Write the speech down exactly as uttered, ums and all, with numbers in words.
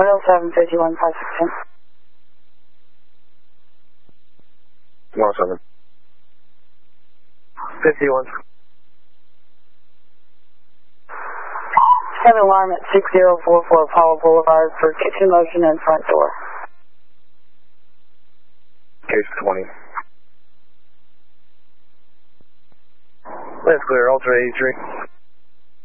one oh seven, fifty-one, five sixteen. one oh seven. fifty-one. Have alarm at six zero four four Apollo Boulevard for kitchen motion and front door. Case twenty. That's clear, Ultra eighty-three.